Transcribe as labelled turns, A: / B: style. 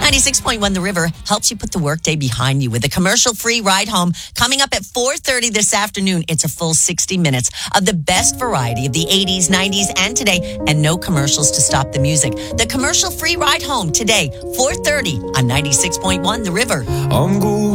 A: 96.1 The River helps you put the workday behind you with a commercial-free ride home coming up at 4:30 this afternoon. It's a full 60 minutes of the best variety of the 80s, 90s, and today, and no commercials to stop the music. The commercial-free ride home today, 4:30 on 96.1 The River.
B: I'm going